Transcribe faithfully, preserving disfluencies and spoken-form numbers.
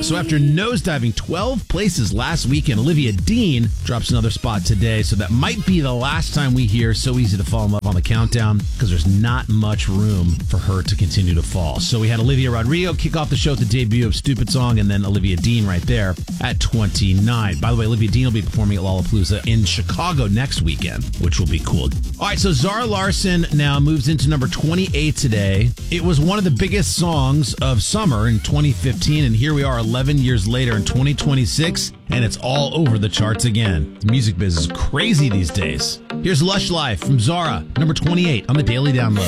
So after nosediving twelve places last weekend, Olivia Dean drops another spot today. So that might be the last time we hear So Easy to Fall in Love on the countdown, because there's not much room for her to continue to fall. So we had Olivia Rodrigo kick off the show with the debut of Stupid Song, and then Olivia Dean right there at twenty-nine. By the way, Olivia Dean will be performing at Lollapalooza in Chicago next weekend, which will be cool. All right, so Zara Larsson now moves into number twenty-eight today. It was one of the biggest songs of summer in twenty fifteen, and here we are eleven years later in twenty twenty-six, and it's all over the charts again. The music business is crazy these days. Here's Lush Life from Zara, number twenty-eight on the Daily Download.